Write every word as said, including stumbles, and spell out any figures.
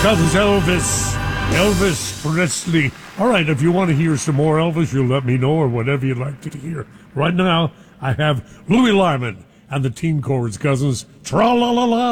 comes Elvis. Elvis Presley. All right, if you want to hear some more Elvis, you'll let me know, or whatever you'd like to hear. Right now, I have Louis Lyman and the Teen Chords Cousins. Tra-la-la-la.